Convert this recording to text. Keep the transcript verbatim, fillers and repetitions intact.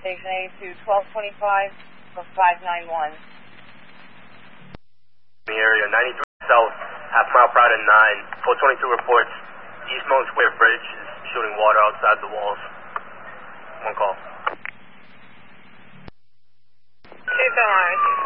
Station A to twelve twenty-five for five nine one. The area, ninety-three South, half mile prior to nine. four twenty-two reports, East Moan Square Bridge is shooting water outside the walls. One call. Two Mars.